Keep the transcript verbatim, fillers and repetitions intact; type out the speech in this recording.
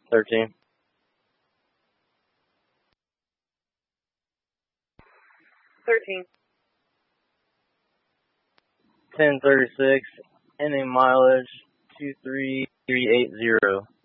thirteen. thirteen. ten thirty-six, ending mileage two three three eight zero.